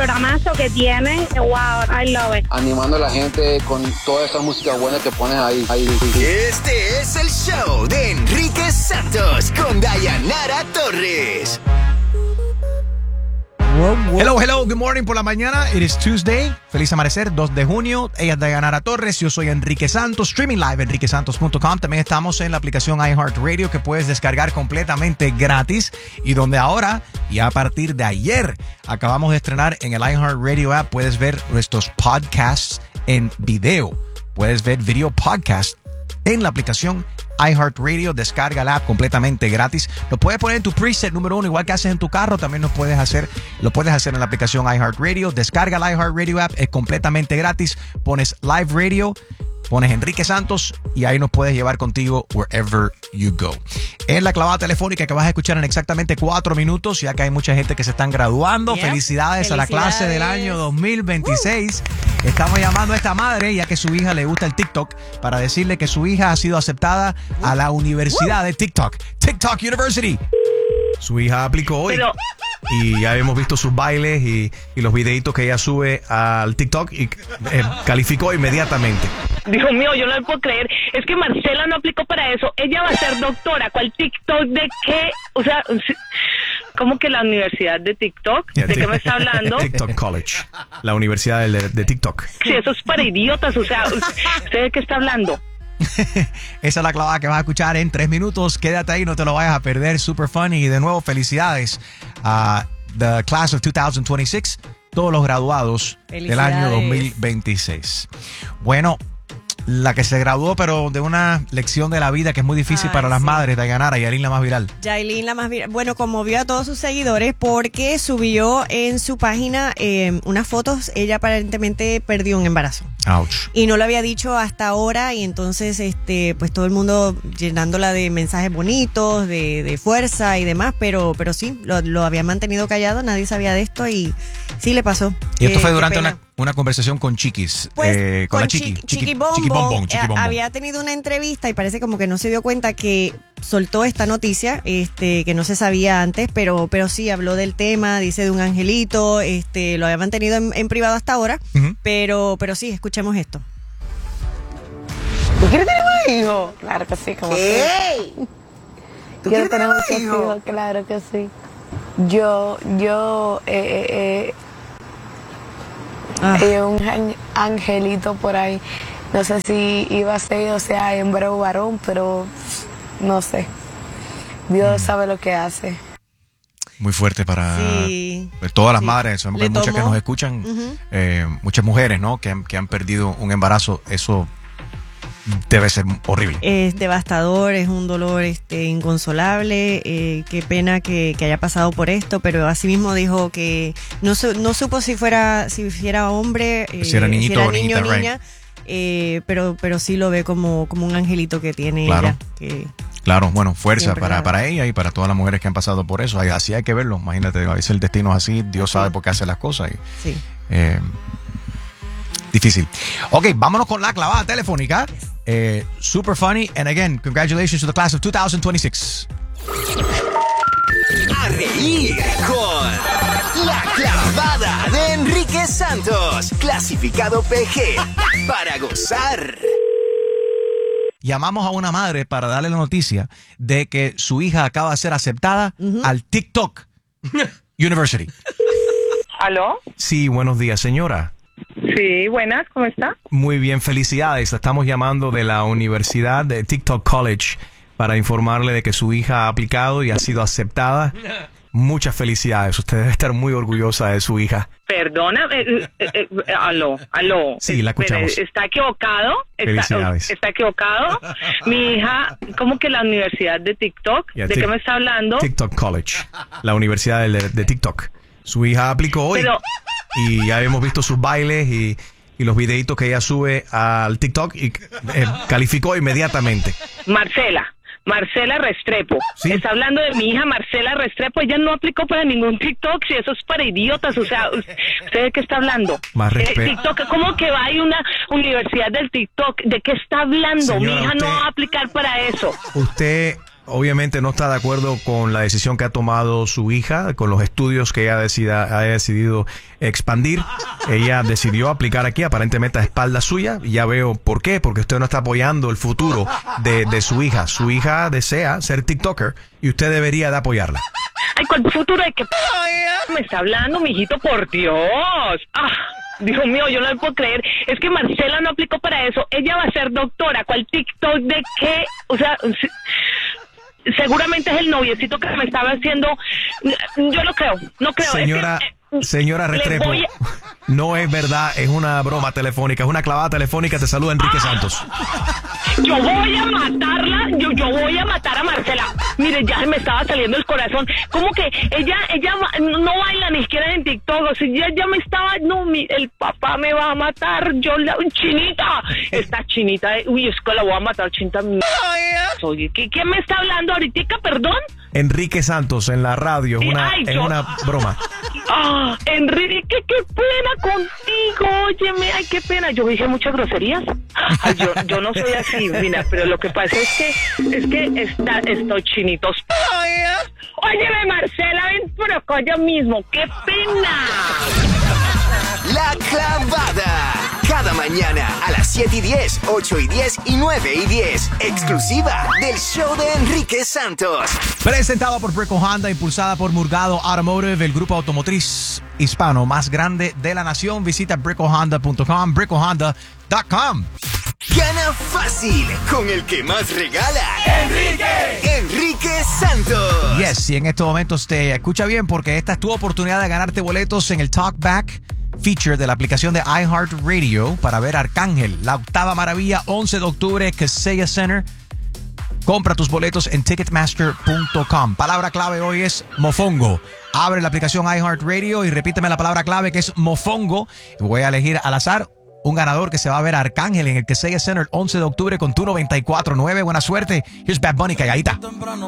programazo que tienen. Wow, I love it. Animando a la gente con toda esa música buena que pones ahí. Este es el show de Enrique Santos con Dayanara Torres. Hello, good morning por la mañana. It is Tuesday. Feliz amanecer, 2 de junio. Ella es Dayanara Torres, yo soy Enrique Santos. Streaming live, enriquesantos.com. También estamos en la aplicación iHeartRadio que puedes descargar completamente gratis. Y donde ahora, y a partir de ayer, acabamos de estrenar en el iHeartRadio app, puedes ver nuestros podcasts en video. Puedes ver video podcast en la aplicación iHeartRadio. Descarga la app completamente gratis. Lo puedes poner en tu preset número 1, igual que haces en tu carro. También lo puedes hacer en la aplicación iHeartRadio. Descarga la iHeartRadio app, es completamente gratis. Pones Live Radio, pones Enrique Santos y ahí nos puedes llevar contigo wherever you go. Es la clavada telefónica que vas a escuchar en exactamente 4 minutos, ya que hay mucha gente que se están graduando. Yeah. Felicidades a la clase del año 2026. Estamos llamando a esta madre, ya que su hija le gusta el TikTok, para decirle que su hija ha sido aceptada a la Universidad de TikTok. TikTok University. Su hija aplicó hoy. Y ya hemos visto sus bailes y los videitos que ella sube al TikTok y calificó inmediatamente. Dios mío, yo no lo puedo creer. Es que Marcela no aplicó para eso. Ella va a ser doctora. ¿Cuál TikTok de qué? O sea, ¿cómo que la universidad de TikTok? Yeah, ¿De qué me está hablando? TikTok College. La universidad de TikTok. Sí, eso es para idiotas. O sea, ¿usted de qué está hablando? Esa es la clavada que vas a escuchar en 3 minutos. Quédate ahí, no te lo vayas a perder. Super funny. Y de nuevo, felicidades a the class of 2026. Todos los graduados del año 2026. Bueno, la que se graduó, pero de una lección de la vida que es muy difícil para las madres, Dayanara. Yailin, la más viral. Yailin, la más viral. Bueno, conmovió a todos sus seguidores porque subió en su página unas fotos. Ella aparentemente perdió un embarazo. Ouch. Y no lo había dicho hasta ahora, y entonces pues todo el mundo llenándola de mensajes bonitos, de fuerza y demás, pero sí, lo había mantenido callado, nadie sabía de esto y sí le pasó. Y esto fue durante una conversación con Chiquis, pues, con la Chiqui Bombón. Había tenido una entrevista y parece como que no se dio cuenta que soltó esta noticia, que no se sabía antes, pero sí habló del tema, dice de un angelito, lo había mantenido en privado hasta ahora, pero sí, escuchemos esto. ¿Tú quieres tener un hijo? Claro que sí, como ¿qué? ¿Tú quieres tener un hijo? Claro que sí. Yo un angelito por ahí. No sé si iba a ser, o sea, hembra o varón, pero no sé. Dios sabe lo que hace. Muy fuerte para todas las madres. Sabemos que hay muchas que nos escuchan, muchas mujeres, ¿no? Que han perdido un embarazo. Eso debe ser horrible. Es devastador, es un dolor inconsolable. Qué pena que haya pasado por esto, pero asimismo dijo que no supo si era hombre, si era niñito o niño, niña. Pero sí lo ve como un angelito que tiene ella. Claro, bueno, fuerza para ella y para todas las mujeres que han pasado por eso. Así hay que verlo. Imagínate, a veces el destino es así, Dios sabe por qué hace las cosas. Difícil. Ok, vámonos con la clavada telefónica. Super funny, and again, congratulations to the class of 2026. A reír con la clavada de Enrique Santos, clasificado PG, para gozar. Llamamos a una madre para darle la noticia de que su hija acaba de ser aceptada al TikTok University. ¿Aló? Sí, buenos días, señora. Sí, buenas, ¿cómo está? Muy bien, felicidades. Estamos llamando de la Universidad de TikTok College para informarle de que su hija ha aplicado y ha sido aceptada. Muchas felicidades. Usted debe estar muy orgullosa de su hija. Perdona, aló. Sí, la escuchamos. ¿Está equivocado? Felicidades. ¿Está equivocado? Mi hija, ¿cómo que la universidad de TikTok? Yeah, ¿De qué me está hablando? TikTok College, la universidad de TikTok. Su hija aplicó hoy y ya hemos visto sus bailes y los videitos que ella sube al TikTok y calificó inmediatamente. Marcela Restrepo. ¿Sí? Está hablando de mi hija Marcela Restrepo. Ella no aplicó para ningún TikTok, si eso es para idiotas. O sea, ¿usted de qué está hablando? Más respeto. TikTok, ¿cómo que va a una universidad del TikTok? ¿De qué está hablando? Señora, mi hija no va a aplicar para eso. Usted obviamente no está de acuerdo con la decisión que ha tomado su hija, con los estudios que ella ha decidido expandir. Ella decidió aplicar aquí, aparentemente a espalda suya, y ya veo por qué, porque usted no está apoyando el futuro de su hija. Su hija desea ser TikToker y usted debería de apoyarla. Ay, ¿cuál futuro de qué me está hablando, mijito? Por Dios. Dios mío, yo no lo puedo creer. Es que Marcela no aplicó para eso. Ella va a ser doctora. ¿Cuál TikTok de qué? O sea, seguramente es el noviecito que me estaba haciendo. Yo no creo. Señora Restrepo, no es verdad, es una broma telefónica, es una clavada telefónica. Te saluda Enrique Santos. Yo voy a matarla, yo voy a matar a Marcela. Mire, ya me estaba saliendo el corazón. Como que ella no baila ni siquiera en TikTok. O sea, ya me estaba, el papá me va a matar. Chinita, esta Chinita, uy, es que la voy a matar, Chinita. Oye, ¿quién me está hablando ahorita, perdón? Enrique Santos en la radio, es una broma. Enrique, qué pena contigo, óyeme, ay, qué pena. Yo dije muchas groserías. Ay, yo no soy así, mira, pero lo que pasa es que estoy chinitos. Óyeme, Marcela, ven por acá yo mismo, qué pena. La clavada. Cada mañana a las 7:10, 8:10 y 9:10. Exclusiva del show de Enrique Santos. Presentado por Brico Honda, impulsada por Murgado Automotive, el grupo automotriz hispano más grande de la nación. Visita bricohonda.com, bricohonda.com. Gana fácil con el que más regala. Enrique Santos. Yes, y en estos momentos te escucha bien porque esta es tu oportunidad de ganarte boletos en el Talkback feature de la aplicación de iHeartRadio para ver Arcángel, la octava maravilla, 11 de octubre, Kaseya Center. Compra tus boletos en Ticketmaster.com. Palabra clave hoy es mofongo. Abre la aplicación iHeartRadio y repíteme la palabra clave que es mofongo. Voy a elegir al azar un ganador que se va a ver a Arcángel en el Kaseya Center 11 de octubre con tu 94.9. Buena suerte. Here's Bad Bunny, calladita.